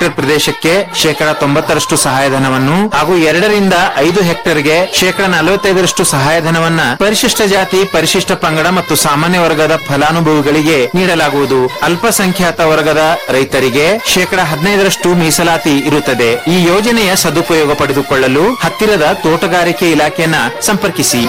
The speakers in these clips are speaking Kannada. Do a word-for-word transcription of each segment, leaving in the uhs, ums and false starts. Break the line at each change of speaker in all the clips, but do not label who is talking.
ಹೆಕ್ಟೇರ್ ಪ್ರದೇಶಕ್ಕೆ ಶೇಕಡ ತೊಂಬತ್ತರಷ್ಟು ಸಹಾಯಧನವನ್ನು ಹಾಗೂ ಎರಡರಿಂದ ಐದು ಹೆಕ್ಟೇರ್ಗೆ ಶೇಕಡ ನಲವತ್ತೈದರಷ್ಟು ಸಹಾಯಧನವನ್ನ ಪರಿಶಿಷ್ಟ ಜಾತಿ, ಪರಿಶಿಷ್ಟ ಪಂಗಡ ಮತ್ತು ಸಾಮಾನ್ಯ ವರ್ಗದ ಫಲಾನುಭವಿಗಳಿಗೆ ನೀಡಲಾಗುವುದು. ಅಲ್ಪಸಂಖ್ಯಾತ ವರ್ಗದ ರೈತರಿಗೆ ಶೇಕಡ ಹದಿನೈದರಷ್ಟು ಮೀಸಲಾತಿ ಇರುತ್ತದೆ. ಈ ಯೋಜನೆಯ ಸದುಪಯೋಗ ಪಡೆದುಕೊಳ್ಳಲು ಹತ್ತಿರದ ತೋಟಗಾರಿಕೆ ಇಲಾಖೆಯನ್ನ ಸಂಪರ್ಕಿಸಿ.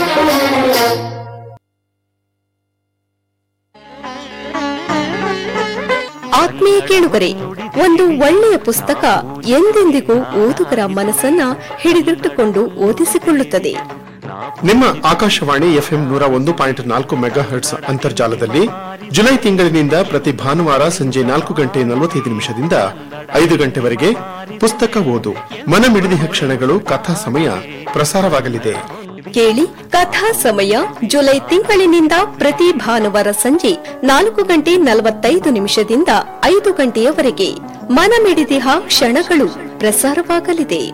ಆತ್ಮೀಯ ಕೇಳುಗರೆ, ಒಂದು ಒಳ್ಳೆಯ ಪುಸ್ತಕ ಎಂದೆಂದಿಗೂ ಓದುಗರ ಮನಸ್ಸನ್ನ ಹಿಡಿದಿಟ್ಟುಕೊಂಡು ಓದಿಸಿಕೊಳ್ಳುತ್ತದೆ.
ನಿಮ್ಮ ಆಕಾಶವಾಣಿ ಎಫ್ಎಂ ನೂರ ಒಂದು ಪಾಯಿಂಟ್ ನಾಲ್ಕು ಮೆಗಾ ಹರ್ಟ್ಸ್ ಅಂತರ್ಜಾಲದಲ್ಲಿ ಜುಲೈ ತಿಂಗಳಿನಿಂದ ಪ್ರತಿ ಭಾನುವಾರ ಸಂಜೆ ನಾಲ್ಕು ಗಂಟೆ ನಲವತ್ತೈದು ನಿಮಿಷದಿಂದ ಐದು ಗಂಟೆವರೆಗೆ ಪುಸ್ತಕ ಓದು ಮನಮಿಡಿದ ಕ್ಷಣಗಳು ಕಥಾ ಸಮಯ ಪ್ರಸಾರವಾಗಲಿದೆ.
ಕೇಳಿ ಕಥಾ ಸಮಯ ಜುಲೈ ತಿಂಗಳಿನಿಂದ ಪ್ರತಿ ಭಾನುವಾರ ಸಂಜೆ ನಾಲ್ಕು ಗಂಟೆ ನಲವತ್ತೈದು ನಿಮಿಷದಿಂದ ಐದು ಗಂಟೆಯವರೆಗೆ ಮನಮಿಡಿದಿಹ ಕ್ಷಣಗಳು ಪ್ರಸಾರವಾಗಲಿದೆ.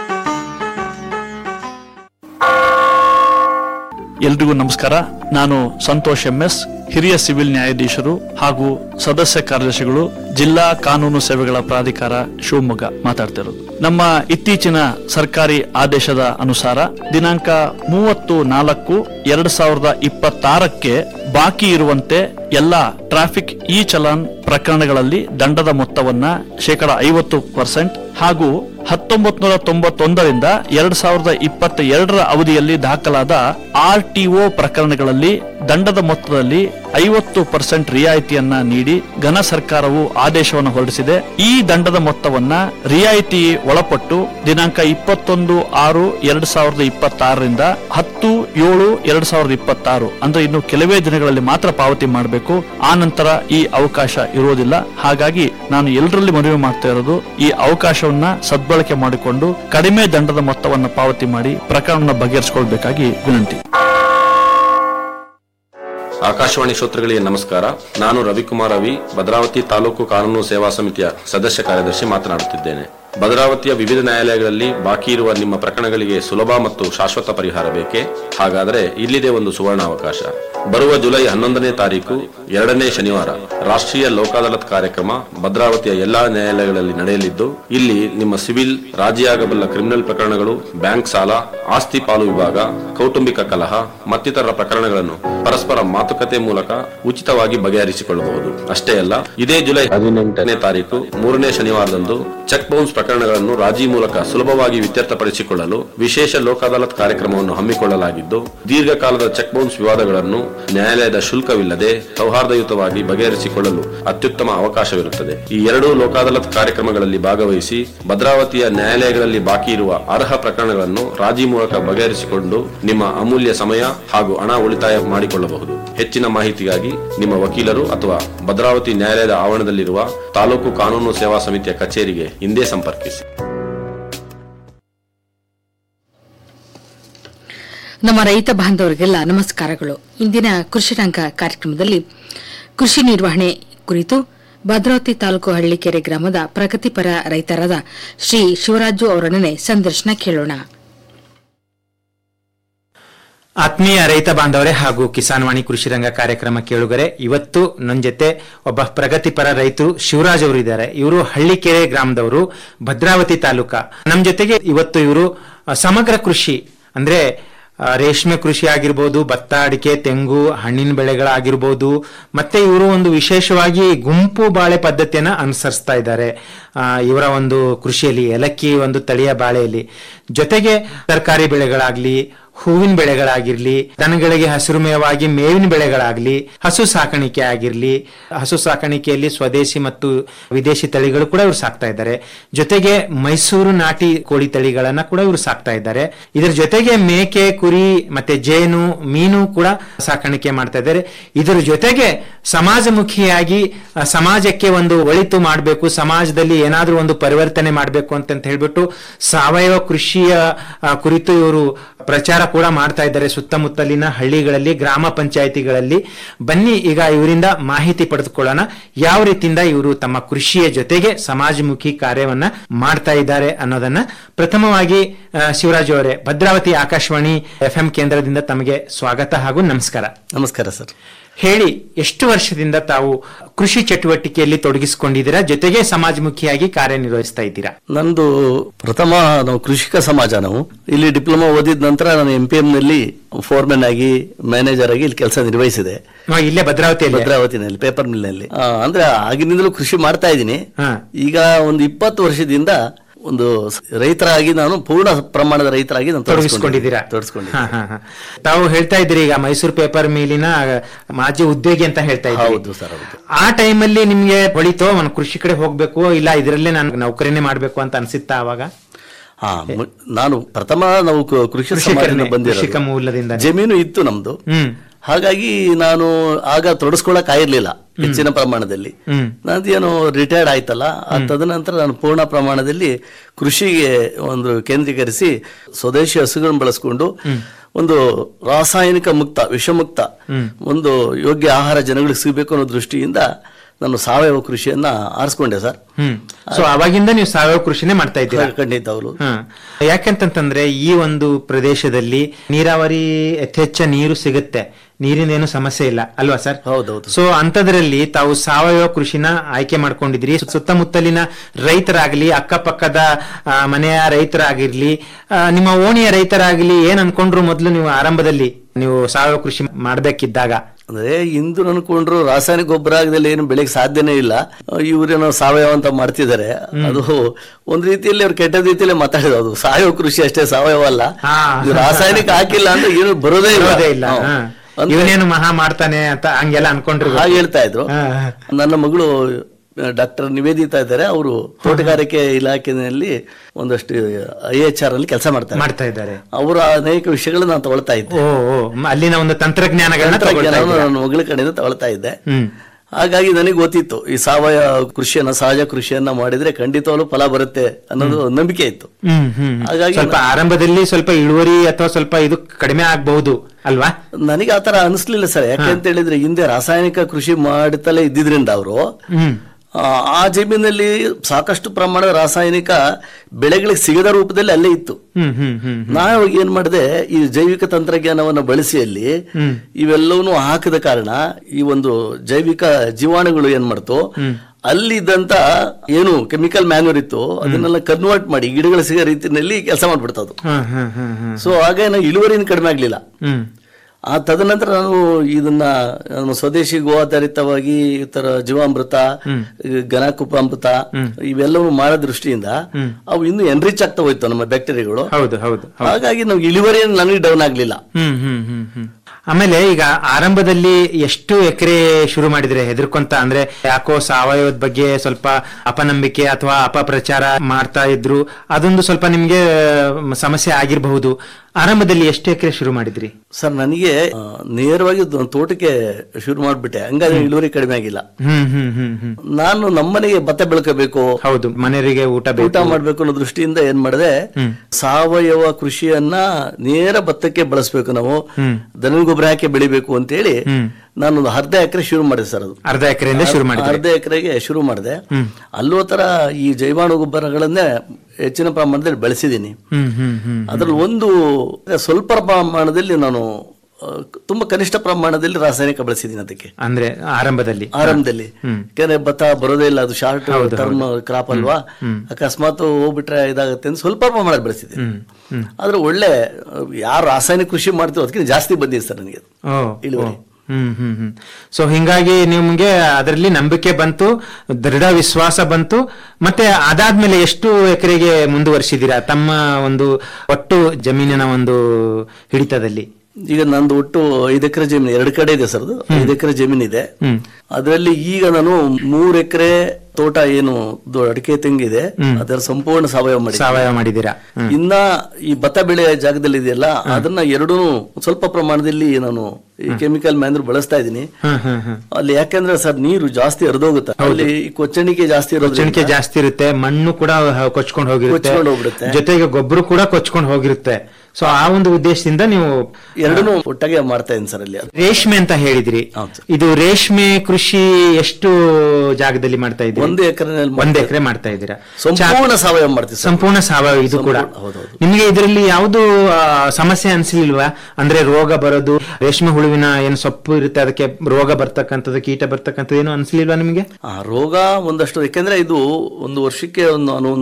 ಎಲ್ರಿಗೂ ನಮಸ್ಕಾರ. ನಾನು ಸಂತೋಷ್ ಎಂಎಸ್, ಹಿರಿಯ ಸಿವಿಲ್ ನ್ಯಾಯಾಧೀಶರು ಹಾಗೂ ಸದಸ್ಯ ಕಾರ್ಯದರ್ಶಿಗಳು, ಜಿಲ್ಲಾ ಕಾನೂನು ಸೇವೆಗಳ ಪ್ರಾಧಿಕಾರ ಶಿವಮೊಗ್ಗ ಮಾತಾಡ್ತಿರೋದು. ನಮ್ಮ ಇತ್ತೀಚಿನ ಸರ್ಕಾರಿ ಆದೇಶದ ಅನುಸಾರ ದಿನಾಂಕ ಮೂವತ್ತು ನಾಲ್ಕು ಎರಡ್ ಸಾವಿರದ ಇಪ್ಪತ್ತಾರಕ್ಕೆ ಬಾಕಿ ಇರುವಂತೆ ಎಲ್ಲ ಟ್ರಾಫಿಕ್ ಇ ಚಲಾನ್ ಪ್ರಕರಣಗಳಲ್ಲಿ ದಂಡದ ಮೊತ್ತವನ್ನ ಶೇಕಡ ಐವತ್ತು ಪರ್ಸೆಂಟ್ ಹಾಗೂ ಹತ್ತೊಂಬತ್ ನೂರ ತೊಂಬತ್ತೊಂದರಿಂದ ಎರಡ್ ಸಾವಿರದ ಇಪ್ಪತ್ತ ಎರಡರ ಅವಧಿಯಲ್ಲಿ ದಾಖಲಾದ ಆರ್ ಟಿಒ ಪ್ರಕರಣಗಳಲ್ಲಿ ದಂಡದ ಮೊತ್ತದಲ್ಲಿ ಐವತ್ತು ಪರ್ಸೆಂಟ್ ರಿಯಾಯಿತಿಯನ್ನ ನೀಡಿ ಘನ ಸರ್ಕಾರವು ಆದೇಶವನ್ನು ಹೊರಡಿಸಿದೆ. ಈ ದಂಡದ ಮೊತ್ತವನ್ನ ರಿಯಾಯಿತಿ ಒಳಪಟ್ಟು ದಿನಾಂಕ ಇಪ್ಪತ್ತೊಂದು ಆರು ಎರಡ್ ಸಾವಿರದ ಇಪ್ಪತ್ತಾರರಿಂದ ಹತ್ತು ಏಳು ಎರಡ್ ಸಾವಿರದ ಇಪ್ಪತ್ತಾರು ಅಂದ್ರೆ ಇನ್ನು ಕೆಲವೇ ದಿನಗಳಲ್ಲಿ ಮಾತ್ರ ಪಾವತಿ ಮಾಡಬೇಕು. ಆ ನಂತರ ಈ ಅವಕಾಶ ಇರುವುದಿಲ್ಲ. ಹಾಗಾಗಿ ನಾನು ಎಲ್ಲರಲ್ಲಿ ಮನವಿ ಮಾಡ್ತಾ ಇರೋದು, ಈ ಅವಕಾಶವನ್ನ ಸದ್ಬಳಕೆ ಮಾಡಿಕೊಂಡು ಕಡಿಮೆ ದಂಡದ ಮೊತ್ತವನ್ನು ಪಾವತಿ ಮಾಡಿ ಪ್ರಕರಣ ಬಗೆಹರಿಸಿಕೊಳ್ಬೇಕಾಗಿ ವಿನಂತಿ.
ಆಕಾಶವಾಣಿ ಶ್ರೋತೃಗಳಿಗೆ ನಮಸ್ಕಾರ. ನಾನು ರವಿಕುಮಾರ್ ರವಿ, ಭದ್ರಾವತಿ ತಾಲೂಕು ಕಾನೂನು ಸೇವಾ ಸಮಿತಿಯ ಸದಸ್ಯ ಕಾರ್ಯದರ್ಶಿ ಮಾತನಾಡುತ್ತಿದ್ದೇನೆ. ಭದ್ರಾವತಿಯ ವಿವಿಧ ನ್ಯಾಯಾಲಯಗಳಲ್ಲಿ ಬಾಕಿ ಇರುವ ನಿಮ್ಮ ಪ್ರಕರಣಗಳಿಗೆ ಸುಲಭ ಮತ್ತು ಶಾಶ್ವತ ಪರಿಹಾರ ಬೇಕೇ? ಹಾಗಾದರೆ ಇಲ್ಲಿದೆ ಒಂದು ಸುವರ್ಣಾವಕಾಶ. ಬರುವ ಜುಲೈ ಹನ್ನೊಂದನೇ ತಾರೀಕು ಎರಡನೇ ಶನಿವಾರ ರಾಷ್ಟ್ರೀಯ ಲೋಕಾದಾಲತ್ ಕಾರ್ಯಕ್ರಮ ಭದ್ರಾವತಿಯ ಎಲ್ಲಾ ನ್ಯಾಯಾಲಯಗಳಲ್ಲಿ ನಡೆಯಲಿದ್ದು, ಇಲ್ಲಿ ನಿಮ್ಮ ಸಿವಿಲ್, ರಾಜಿಯಾಗಬಲ್ಲ ಕ್ರಿಮಿನಲ್ ಪ್ರಕರಣಗಳು, ಬ್ಯಾಂಕ್ ಸಾಲ, ಆಸ್ತಿ ಪಾಲು ವಿಭಾಗ, ಕೌಟುಂಬಿಕ ಕಲಹ ಮತ್ತಿತರ ಪ್ರಕರಣಗಳನ್ನು ಪರಸ್ಪರ ಮಾತುಕತೆ ಮೂಲಕ ಉಚಿತವಾಗಿ ಬಗೆಹರಿಸಿಕೊಳ್ಳಬಹುದು. ಅಷ್ಟೇ ಅಲ್ಲ, ಇದೇ ಜುಲೈ ಹದಿನೆಂಟನೇ ತಾರೀಕು ಮೂರನೇ ಶನಿವಾರದಂದು ಚೆಕ್ ಬೌನ್ಸ್ ಪ್ರಕರಣಗಳನ್ನು ರಾಜಿ ಮೂಲಕ ಸುಲಭವಾಗಿ ಇತ್ಯರ್ಥಪಡಿಸಿಕೊಳ್ಳಲು ವಿಶೇಷ ಲೋಕಾದಾಲತ್ ಕಾರ್ಯಕ್ರಮವನ್ನು ಹಮ್ಮಿಕೊಳ್ಳಲಾಗಿದ್ದು, ದೀರ್ಘಕಾಲದ ಚೆಕ್ ಬೌನ್ಸ್ ವಿವಾದಗಳನ್ನು ನ್ಯಾಯಾಲಯದ ಶುಲ್ಕವಿಲ್ಲದೆ ಸೌಹಾರ್ದಯುತವಾಗಿ ಬಗೆಹರಿಸಿಕೊಳ್ಳಲು ಅತ್ಯುತ್ತಮ ಅವಕಾಶವಿರುತ್ತದೆ. ಈ ಎರಡೂ ಲೋಕಾದಾಲತ್ ಕಾರ್ಯಕ್ರಮಗಳಲ್ಲಿ ಭಾಗವಹಿಸಿ ಭದ್ರಾವತಿಯ ನ್ಯಾಯಾಲಯಗಳಲ್ಲಿ ಬಾಕಿ ಇರುವ ಅರ್ಹ ಪ್ರಕರಣಗಳನ್ನು ರಾಜಿ ಮೂಲಕ ಬಗೆಹರಿಸಿಕೊಂಡು ನಿಮ್ಮ ಅಮೂಲ್ಯ ಸಮಯ ಹಾಗೂ ಹಣ ಉಳಿತಾಯ ಮಾಡಿಕೊಳ್ಳಬಹುದು. ಹೆಚ್ಚಿನ ಮಾಹಿತಿಗಾಗಿ ನಿಮ್ಮ ವಕೀಲರು ಅಥವಾ ಭದ್ರಾವತಿ ನ್ಯಾಯಾಲಯದ ಆವರಣದಲ್ಲಿರುವ ತಾಲೂಕು ಕಾನೂನು ಸೇವಾ ಸಮಿತಿಯ ಕಚೇರಿಗೆ ಹಿಂದೆ ಸಂಪರ್ಕಿಸಿ.
ನಮ್ಮ ರೈತ ಬಾಂಧವರಿಗೆಲ್ಲ ನಮಸ್ಕಾರಗಳು. ಇಂದಿನ ಕೃಷಿ ರಂಗ ಕಾರ್ಯಕ್ರಮದಲ್ಲಿ ಕೃಷಿ ನಿರ್ವಹಣೆ ಕುರಿತು ಭದ್ರಾವತಿ ತಾಲೂಕು ಹಳ್ಳಿಕೆರೆ ಗ್ರಾಮದ ಪ್ರಗತಿಪರ ರೈತರಾದ ಶ್ರೀ ಶಿವರಾಜು ಅವರೊಡನೆ ಸಂದರ್ಶನ ಕೇಳೋಣ.
ಆತ್ಮೀಯ ರೈತ ಬಾಂಧವರೇ ಹಾಗೂ ಕಿಸಾನ್ ವಾಣಿ ಕೃಷಿ ರಂಗ ಕಾರ್ಯಕ್ರಮ ಕೇಳುಗರೆ, ಇವತ್ತು ನನ್ನ ಜೊತೆ ಒಬ್ಬ ಪ್ರಗತಿಪರ ರೈತರು ಶಿವರಾಜ್ ಅವರು ಇದ್ದಾರೆ. ಇವರು ಹಳ್ಳಿಕೆರೆ ಗ್ರಾಮದವರು, ಭದ್ರಾವತಿ ತಾಲೂಕ. ನಮ್ಮ ಜೊತೆಗೆ ಇವತ್ತು ಇವರು ಸಮಗ್ರ ಕೃಷಿ ಅಂದ್ರೆ ರೇಷ್ಮೆ ಕೃಷಿ ಆಗಿರ್ಬೋದು, ಭತ್ತ, ಅಡಿಕೆ, ತೆಂಗು, ಹಣ್ಣಿನ ಬೆಳೆಗಳಾಗಿರ್ಬೋದು, ಮತ್ತೆ ಇವರು ಒಂದು ವಿಶೇಷವಾಗಿ ಗುಂಪು ಬಾಳೆ ಪದ್ಧತಿಯನ್ನ ಅನುಸರಿಸ್ತಾ ಇದ್ದಾರೆ. ಇವರ ಒಂದು ಕೃಷಿಯಲ್ಲಿ ಏಲಕ್ಕಿ ಒಂದು ತಳಿಯ ಬಾಳೆಯಲ್ಲಿ ಜೊತೆಗೆ ತರಕಾರಿ ಬೆಳೆಗಳಾಗ್ಲಿ, ಹೂವಿನ ಬೆಳೆಗಳಾಗಿರ್ಲಿ, ದನಗಳಿಗೆ ಹಸಿರುಮೇವಾಗಿ ಮೇವಿನ ಬೆಳೆಗಳಾಗ್ಲಿ, ಹಸು ಸಾಕಾಣಿಕೆ ಆಗಿರ್ಲಿ, ಹಸು ಸಾಕಾಣಿಕೆಯಲ್ಲಿ ಸ್ವದೇಶಿ ಮತ್ತು ವಿದೇಶಿ ತಳಿಗಳು ಕೂಡ ಇವರು ಸಾಕ್ತಾ ಇದ್ದಾರೆ. ಜೊತೆಗೆ ಮೈಸೂರು ನಾಟಿ ಕೋಳಿ ತಳಿಗಳನ್ನ ಕೂಡ ಇವರು ಸಾಕ್ತಾ ಇದ್ದಾರೆ. ಇದರ ಜೊತೆಗೆ ಮೇಕೆ, ಕುರಿ ಮತ್ತೆ ಜೇನು, ಮೀನು ಕೂಡ ಸಾಕಾಣಿಕೆ ಮಾಡ್ತಾ ಇದ್ದಾರೆ. ಇದರ ಜೊತೆಗೆ ಸಮಾಜಮುಖಿಯಾಗಿ ಸಮಾಜಕ್ಕೆ ಒಂದು ಒಳಿತು ಮಾಡಬೇಕು, ಸಮಾಜದಲ್ಲಿ ಏನಾದ್ರೂ ಒಂದು ಪರಿವರ್ತನೆ ಮಾಡಬೇಕು ಅಂತ ಹೇಳ್ಬಿಟ್ಟು ಸಾವಯವ ಕೃಷಿಯ ಕುರಿತು ಇವರು ಪ್ರಚಾರ ಕೂಡ ಮಾಡ್ತಾ ಇದ್ದಾರೆ ಸುತ್ತಮುತ್ತಲಿನ ಹಳ್ಳಿಗಳಲ್ಲಿ, ಗ್ರಾಮ ಪಂಚಾಯಿತಿಗಳಲ್ಲಿ. ಬನ್ನಿ ಈಗ ಇವರಿಂದ ಮಾಹಿತಿ ಪಡೆದುಕೊಳ್ಳೋಣ, ಯಾವ ರೀತಿಯಿಂದ ಇವರು ತಮ್ಮ ಕೃಷಿಯ ಜೊತೆಗೆ ಸಮಾಜಮುಖಿ ಕಾರ್ಯವನ್ನ ಮಾಡ್ತಾ ಇದ್ದಾರೆ ಅನ್ನೋದನ್ನ. ಪ್ರಥಮವಾಗಿ ಶಿವರಾಜ್ ಅವರೇ, ಭದ್ರಾವತಿ ಆಕಾಶವಾಣಿ ಎಫ್ ಎಂ ಕೇಂದ್ರದಿಂದ ತಮಗೆ ಸ್ವಾಗತ ಹಾಗೂ ನಮಸ್ಕಾರ.
ನಮಸ್ಕಾರ ಸರ್.
ಹೇಳಿ, ಎಷ್ಟು ವರ್ಷದಿಂದ ತಾವು ಕೃಷಿ ಚಟುವಟಿಕೆಯಲ್ಲಿ ತೊಡಗಿಸಿಕೊಂಡಿದ್ದೀರಾ, ಜೊತೆಗೆ ಸಮಾಜಮುಖಿಯಾಗಿ ಕಾರ್ಯನಿರ್ವಹಿಸ್ತಾ ಇದ್ದೀರಾ?
ನಂದು ಪ್ರಥಮ ನಾವು ಕೃಷಿಕ ಸಮಾಜ. ನಾವು ಇಲ್ಲಿ ಡಿಪ್ಲೊಮಾ ಓದಿದ ನಂತರ ನಾನು ಎಂ ಪಿ ಎಂ ನಲ್ಲಿ ಫೋರ್ಮೆನ್ ಆಗಿ ಮ್ಯಾನೇಜರ್ ಆಗಿ ಇಲ್ಲಿ ಕೆಲಸ ನಿರ್ವಹಿಸಿದೆ.
ಇಲ್ಲೇ ಭದ್ರಾವತಿಯಲ್ಲಿ
ಭದ್ರಾವತಿನಲ್ಲಿ ಪೇಪರ್ ಮಿಲ್ ನಲ್ಲಿ. ಅಂದ್ರೆ ಆಗಿನಿಂದಲೂ ಕೃಷಿ ಮಾಡ್ತಾ ಇದ್ದೀನಿ. ಈಗ ಒಂದು ಇಪ್ಪತ್ತು ವರ್ಷದಿಂದ ಒಂದು ರೈತರಾಗಿ ನಾನು ಪೂರ್ಣ ಪ್ರಮಾಣದ ರೈತರಾಗಿ ನಾನು
ತೊಡಗಿಸಿಕೊಂಡಿದ್ದೀರಾ?
ತೊಡಗಿಸ್ಕೊಂಡಿದ್ದೀನಿ.
ತಾವು ಹೇಳ್ತಾ ಇದ್ದೀರಿ ಈಗ ಮೈಸೂರು ಪೇಪರ್ ಮಿಲ್ಲಿನ ಮಾಜಿ ಉದ್ಯೋಗಿ ಅಂತ ಹೇಳ್ತಾ ಇದ್ದೀರಿ.
ಹೌದು ಸರ್, ಹೌದು.
ಆ ಟೈಮಲ್ಲಿ ನಿಮ್ಗೆ ಹೊಳಿತೋ ನಾನು ಕೃಷಿ ಕಡೆ ಹೋಗ್ಬೇಕು, ಇಲ್ಲ ಇದರಲ್ಲೇ ನಾನು ನೌಕರಿನೇ ಮಾಡ್ಬೇಕು ಅಂತ ಅನ್ಸಿತ್ತಾ ಅವಾಗ?
ಹಾ, ನಾನು ಪ್ರಥಮ ನಾವು ಕೃಷಿ
ಕೃಷಿಕ ಮೂಲದಿಂದ
ಜಮೀನು ಇತ್ತು ನಮ್ದು. ಹಾಗಾಗಿ ನಾನು ಆಗ ತೊಡಸ್ಕೊಳಕ್ ಆಗಿರ್ಲಿಲ್ಲ ಹೆಚ್ಚಿನ ಪ್ರಮಾಣದಲ್ಲಿ. ನಂದೇನು ರಿಟೈರ್ಡ್ ಆಯ್ತಲ್ಲ, ತದನಂತರ ನಾನು ಪೂರ್ಣ ಪ್ರಮಾಣದಲ್ಲಿ ಕೃಷಿಗೆ ಒಂದು ಕೇಂದ್ರೀಕರಿಸಿ ಸ್ವದೇಶಿ ಹಸುಗಳನ್ನು ಬಳಸಿಕೊಂಡು ಒಂದು ರಾಸಾಯನಿಕ ಮುಕ್ತ, ವಿಷಮುಕ್ತ ಒಂದು ಯೋಗ್ಯ ಆಹಾರ ಜನಗಳಿಗೆ ಸಿಗಬೇಕು ಅನ್ನೋ ದೃಷ್ಟಿಯಿಂದ ನಾನು ಸಾವಯವ ಕೃಷಿಯನ್ನ ಆರಿಸ್ಕೊಂಡೆ ಸರ್.
ಸೊ ಅವಾಗಿಂದ ನೀವು ಸಾವಯವ ಕೃಷಿನೇ ಮಾಡ್ತಾ ಇದ್ದೀರಾ?
ಖಂಡಿತ ಅವರು.
ಯಾಕೆಂತಂದ್ರೆ ಈ ಒಂದು ಪ್ರದೇಶದಲ್ಲಿ ನೀರಾವರಿ ಯಥೇಚ್ಛ ನೀರು ಸಿಗುತ್ತೆ, ನೀರಿನೇನು ಸಮಸ್ಯೆ ಇಲ್ಲ ಅಲ್ವಾ ಸರ್?
ಹೌದೌದು.
ಸೊ ಅಂತದ್ರಲ್ಲಿ ತಾವು ಸಾವಯವ ಕೃಷಿನ ಆಯ್ಕೆ ಮಾಡ್ಕೊಂಡಿದ್ರಿ. ಸುತ್ತಮುತ್ತಲಿನ ರೈತರಾಗ್ಲಿ, ಅಕ್ಕಪಕ್ಕದ ಮನೆಯ ರೈತರಾಗಿರ್ಲಿ, ನಿಮ್ಮ ಓಣಿಯ ರೈತರಾಗ್ಲಿ ಏನ್ ಅನ್ಕೊಂಡ್ರು ಮೊದಲು ನೀವು ಆರಂಭದಲ್ಲಿ ನೀವು ಸಾವಯವ ಕೃಷಿ ಮಾಡ್ಬೇಕಿದ್ದಾಗ?
ಅಂದ್ರೆ ಇಂದು ಅನ್ಕೊಂಡ್ರು ರಾಸಾಯನಿಕ ಗೊಬ್ಬರ ಆಗದಲ್ಲಿ ಏನು ಬೆಳೆಗೆ ಸಾಧ್ಯನೇ ಇಲ್ಲ, ಇವ್ರೇನೋ ಸಾವಯವ ಅಂತ ಮಾಡ್ತಿದ್ದಾರೆ. ಅದು ಒಂದ್ ರೀತಿಯಲ್ಲಿ ಅವ್ರು ಕೆಟ್ಟ ರೀತಿಯಲ್ಲಿ ಮಾತಾಡಿದ್ರು. ಅದು ಸಾವಯವ ಕೃಷಿ ಅಷ್ಟೇ, ಸಾವಯವ ಅಲ್ಲ. ರಾಸಾಯನಿಕ ಹಾಕಿಲ್ಲ ಅಂದ್ರೆ ಏನು ಬರೋದೇ ಇಲ್ಲ,
ಇವನೇನು ಮಹಾ ಮಾಡ್ತಾನೆ ಅಂತ ಹಂಗೆಲ್ಲ ಅನ್ಕೊಂಡ್ರು,
ಹಾಗೆ ಹೇಳ್ತಾ ಇದ್ರು. ನನ್ನ ಮಗಳು ಡಾಕ್ಟರ್ ನಿವೇದಿತಾ ಇದ್ದಾರೆ, ಅವರು ತೋಟಗಾರಿಕೆ ಇಲಾಖೆಯಲ್ಲಿ ಒಂದಷ್ಟು ಐ ಎಚ್ ಆರ್ ಅಲ್ಲಿ ಕೆಲಸ ಮಾಡ್ತಾರೆ
ಮಾಡ್ತಾ ಇದ್ದಾರೆ.
ಅವರ ಅನೇಕ ವಿಷಯಗಳನ್ನ ನಾನು ತಗೊಳ್ತಾ ಇದ್ದೆ.
ಅಲ್ಲಿನ ಒಂದು ತಂತ್ರಜ್ಞಾನಗಳನ್ನ
ನನ್ನ ಮಗಳ ಕಡೆಯಿಂದ ತಗೊಳ್ತಾ ಇದ್ದೆ. ಹಾಗಾಗಿ ನನಗೆ ಗೊತ್ತಿತ್ತು ಈ ಸಾವಯವ ಕೃಷಿಯನ್ನ, ಸಹಜ ಕೃಷಿಯನ್ನ ಮಾಡಿದ್ರೆ ಖಂಡಿತವಾಗ್ಲೂ ಫಲ ಬರುತ್ತೆ ಅನ್ನೋದು ನಂಬಿಕೆ ಇತ್ತು.
ಹಾಗಾಗಿ ಸ್ವಲ್ಪ ಆರಂಭದಲ್ಲಿ ಸ್ವಲ್ಪ ಇಳುವರಿ ಅಥವಾ ಸ್ವಲ್ಪ ಇದು ಕಡಿಮೆ ಆಗಬಹುದು ಅಲ್ವಾ?
ನನಗೆ ಆತರ ಅನಿಸ್ಲಿಲ್ಲ ಸರ್. ಯಾಕೆಂತ ಹೇಳಿದ್ರೆ ಹಿಂದೆ ರಾಸಾಯನಿಕ ಕೃಷಿ ಮಾಡುತ್ತಲೇ ಇದ್ದಿದ್ರಿಂದ ಅವರು ಆ ಜಮೀನಲ್ಲಿ ಸಾಕಷ್ಟು ಪ್ರಮಾಣದ ರಾಸಾಯನಿಕ ಬೆಳೆಗಳಿಗೆ ಸಿಗದ ರೂಪದಲ್ಲಿ ಅಲ್ಲೇ ಇತ್ತು. ನಾವು ಏನ್ ಮಾಡಿದೆ, ಈ ಜೈವಿಕ ತಂತ್ರಜ್ಞಾನವನ್ನು ಬಳಸಿ ಅಲ್ಲಿ ಇವೆಲ್ಲವನ್ನೂ ಹಾಕಿದ ಕಾರಣ ಈ ಒಂದು ಜೈವಿಕ ಜೀವಾಣುಗಳು ಏನ್ ಮಾಡ್ತು, ಅಲ್ಲಿದ್ದಂತ ಏನು ಕೆಮಿಕಲ್ ಮ್ಯಾನ್ಯೂರ್ ಇತ್ತು ಅದನ್ನೆಲ್ಲ ಕನ್ವರ್ಟ್ ಮಾಡಿ ಗಿಡಗಳು ಸಿಗೋ ರೀತಿಯಲ್ಲಿ ಕೆಲಸ ಮಾಡ್ಬಿಡ್ತದ್ದು. ಸೊ ಹಾಗೆ ನಾವು ಇಳುವರಿನ ಕಡಿಮೆ ಆಗ್ಲಿಲ್ಲ. ಆ ತದನಂತರ ನಾನು ಇದನ್ನ ಸ್ವದೇಶಿ ಗೋ ಆಧಾರಿತವಾಗಿ ಈ ತರ ಜೀವಾಮೃತ, ಘನಕುಪಾಮೃತ ಇವೆಲ್ಲವೂ ಮಾಡೋ ದೃಷ್ಟಿಯಿಂದ ಅವು ಇನ್ನು ಎನ್ರಿಚ್ ಆಗ್ತಾ ಹೋಯ್ತು ನಮ್ಮ ಬ್ಯಾಕ್ಟೀರಿಯಾಗಳು. ಹಾಗಾಗಿ ನಾವು ಇಳುವರಿ ನನಗೆ ಡೌನ್ ಆಗ್ಲಿಲ್ಲ.
ಆಮೇಲೆ ಈಗ ಆರಂಭದಲ್ಲಿ ಎಷ್ಟು ಎಕರೆ ಶುರು ಮಾಡಿದ್ರೆ ಹೆದರ್ಕೊಂತ, ಅಂದ್ರೆ ಯಾಕೋ ಸಾವಯವದ ಬಗ್ಗೆ ಸ್ವಲ್ಪ ಅಪನಂಬಿಕೆ ಅಥವಾ ಅಪಪ್ರಚಾರ ಮಾಡ್ತಾ ಇದ್ರು, ಅದೊಂದು ಸ್ವಲ್ಪ ನಿಮ್ಗೆ ಸಮಸ್ಯೆ ಆಗಿರಬಹುದು. ಆರಂಭದಲ್ಲಿ ಎಷ್ಟು ಎಕರೆ ಶುರು ಮಾಡಿದ್ರಿ
ಸರ್? ನನಗೆ ನೇರವಾಗಿ ತೋಟಕ್ಕೆ ಶುರು ಮಾಡ್ಬಿಟ್ಟೆ, ಹಂಗಾಗಿ ಇಳುವರಿ ಕಡಿಮೆ ಆಗಿಲ್ಲ. ನಾನು ನಮ್ಮನೆಗೆ ಭತ್ತ ಬೆಳ್ಕೋಬೇಕು,
ಹೌದು, ಮನೆಯವರಿಗೆ ಊಟ
ಊಟ ಮಾಡ್ಬೇಕು ಅನ್ನೋ ದೃಷ್ಟಿಯಿಂದ ಏನ್ ಮಾಡಿದೆ, ಸಾವಯವ ಕೃಷಿಯನ್ನ ನೇರ ಭತ್ತಕ್ಕೆ ಬಳಸಬೇಕು, ನಾವು ದನ ಗೊಬ್ಬರ ಹಾಕಿ ಬೆಳಿಬೇಕು ಅಂತ ಹೇಳಿ ನಾನೊಂದು ಅರ್ಧ ಎಕರೆ ಶುರು ಮಾಡಿದೆ ಸರ್. ಅದು
ಅರ್ಧ ಎಕರೆಯಿಂದ ಶುರು ಮಾಡಿದೆ.
ಅರ್ಧ ಎಕರೆಗೆ ಶುರು ಮಾಡಿದೆ. ಅಲ್ಲೋ ತರ ಈ ಜೈವಾಣು ಗೊಬ್ಬರಗಳನ್ನೇ ಹೆಚ್ಚಿನ ಪ್ರಮಾಣದಲ್ಲಿ ಬೆಳೆಸಿದ್ದೀನಿ. ಅದ್ರಲ್ಲಿ ಒಂದು ಸ್ವಲ್ಪ ಪ್ರಮಾಣದಲ್ಲಿ ನಾನು ತುಂಬಾ ಕನಿಷ್ಠ ಪ್ರಮಾಣದಲ್ಲಿ ರಾಸಾಯನಿಕ ಬಳಸಿದ್ದೀನಿ ಅದಕ್ಕೆ.
ಅಂದ್ರೆ ಆರಂಭದಲ್ಲಿ
ಆರಂಭದಲ್ಲಿ ಯಾಕಂದ್ರೆ ಭತ್ತ ಬರೋದೇ ಇಲ್ಲ, ಅದು ಶಾರ್ಟ್ ಟರ್ಮ್ ಕ್ರಾಪ್ ಅಲ್ವಾ, ಅಕಸ್ಮಾತ್ ಹೋಗ್ಬಿಟ್ರೆ ಇದಾಗುತ್ತೆ ಅಂತ ಸ್ವಲ್ಪ ಪ್ರಮಾಣ ಬೆಳೆಸಿದ್ದೀನಿ. ಆದ್ರೆ ಒಳ್ಳೆ ಯಾರು ರಾಸಾಯನಿಕ ಕೃಷಿ ಮಾಡ್ತೀವೋ ಅದಕ್ಕಿಂತ ಜಾಸ್ತಿ ಬಂದಿದೆ ಸರ್ ನನಗೆ ಇಳುವರಿ.
ಹ್ಮ್ ಹ್ಮ್ ಹ್ಮ್ ಸೊ ಹಿಂಗಾಗಿ ನಿಮ್ಗೆ ಅದರಲ್ಲಿ ನಂಬಿಕೆ ಬಂತು, ದೃಢ ವಿಶ್ವಾಸ ಬಂತು. ಮತ್ತೆ ಅದಾದ್ಮೇಲೆ ಎಷ್ಟು ಎಕರೆಗೆ ಮುಂದುವರಿಸಿದೀರಾ ತಮ್ಮ ಒಂದು ಒಟ್ಟು ಜಮೀನಿನ ಒಂದು ಹಿಡಿತದಲ್ಲಿ?
ಈಗ ನಂದು ಒಟ್ಟು ಐದು ಎಕರೆ ಜಮೀನು, ಎರಡು ಕಡೆ ಇದೆ ಸರ್. ಅದು ಐದು ಎಕರೆ ಜಮೀನು ಇದೆ. ಅದರಲ್ಲಿ ಈಗ ನಾನು ಮೂರ್ ಎಕರೆ ತೋಟ ಏನು ಅಡಿಕೆ ತೆಂಗಿದೆ ಅದರ ಸಂಪೂರ್ಣ ಸಾವಯವ ಮಾಡಿ
ಸಾವಯವ ಮಾಡಿದೀರಾ.
ಇನ್ನ ಈ ಭತ್ತ ಬೆಳೆ ಜಾಗದಲ್ಲಿ ಇದೆಯಲ್ಲ ಅದನ್ನ ಎರಡೂ ಸ್ವಲ್ಪ ಪ್ರಮಾಣದಲ್ಲಿ ನಾನು ಈ ಕೆಮಿಕಲ್ ಮ್ಯಾನ್ಯೂರ್ ಬಳಸ್ತಾ ಇದ್ದೀನಿ. ಅಲ್ಲಿ ಯಾಕಂದ್ರೆ ಸರ್ ನೀರು ಜಾಸ್ತಿ ಹರಿದೋಗುತ್ತೆ, ಅಲ್ಲಿ ಕೊಚ್ಚಣಿಕೆ ಜಾಸ್ತಿ
ಕೊಚ್ಚಣಿಕೆ ಜಾಸ್ತಿ ಇರುತ್ತೆ, ಮಣ್ಣು ಕೂಡ ಕೊಚ್ಕೊಂಡು ಹೋಗಿರುತ್ತೆ, ಜೊತೆಗೆ ಗೊಬ್ಬರ ಕೂಡ ಕೊಚ್ಕೊಂಡು ಹೋಗಿರುತ್ತೆ. ಸೊ ಆ ಒಂದು ಉದ್ದೇಶದಿಂದ ನೀವು
ಎರಡನ್ನೂ ಒಟ್ಟಾಗೆ ಮಾಡ್ತಾ ಇದ್ದೀನಿ ಸರ್. ಅಲ್ಲಿ
ರೇಷ್ಮೆ ಅಂತ ಹೇಳಿದ್ರಿ, ಇದು ರೇಷ್ಮೆ ಕೃಷಿ ಎಷ್ಟು ಜಾಗದಲ್ಲಿ ಮಾಡ್ತಾ ಇದ್ದೀರಿ?
ಒಂದು ಎಕರೆನಲ್ಲಿ
ಒಂದ್ ಎಕರೆ ಮಾಡ್ತಾ ಇದ್ದೀರಾ.
ಸಂಪೂರ್ಣ ಸಾವಯವ ಮಾಡ್ತೀವಿ ಸರ್.
ಸಂಪೂರ್ಣ ಸಾವಯವ ಇದು ಕೂಡ.
ಹೌದೌದು.
ನಿಮಗೆ ಇದರಲ್ಲಿ ಯಾವುದು ಆ, ಸಮಸ್ಯೆ ಅನ್ಸಲಿಲ್ವಾ? ಅಂದ್ರೆ ರೋಗ ಬರೋದು, ರೇಷ್ಮೆ ಹುಳುವಿನ ಏನು ಸೊಪ್ಪು ಇರುತ್ತೆ ಅದಕ್ಕೆ ರೋಗ ಬರ್ತಕ್ಕಂಥದ್ದು, ಕೀಟ ಬರ್ತಕ್ಕಂಥದ್ದು ಏನು ಅನ್ಸಲಿಲ್ವಾ ನಿಮಗೆ?
ಆ ರೋಗ ಒಂದಷ್ಟು, ಯಾಕೆಂದ್ರೆ ಇದು ಒಂದು ವರ್ಷಕ್ಕೆ ಒಂದು ನಾನು